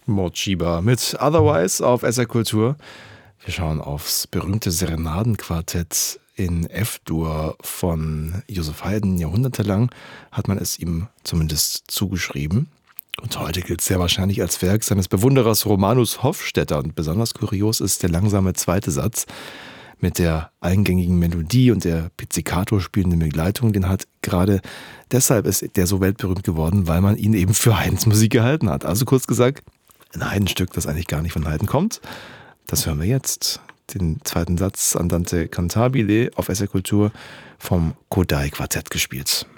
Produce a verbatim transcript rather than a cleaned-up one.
Mort Schieber mit Otherwise auf S R Kultur. Wir schauen aufs berühmte Serenadenquartett in F-Dur von Joseph Haydn. Jahrhundertelang hat man es ihm zumindest zugeschrieben. Und heute gilt es sehr wahrscheinlich als Werk seines Bewunderers Romanus Hofstetter. Und besonders kurios ist der langsame zweite Satz mit der eingängigen Melodie und der Pizzicato spielenden Begleitung. Den hat gerade deshalb ist der so weltberühmt geworden, weil man ihn eben für Haydns Musik gehalten hat. Also kurz gesagt, ein Haydn-Stück, das eigentlich gar nicht von Haydn kommt. Das hören wir jetzt. Den zweiten Satz Andante Cantabile auf S R Kultur vom Kodály Quartett gespielt.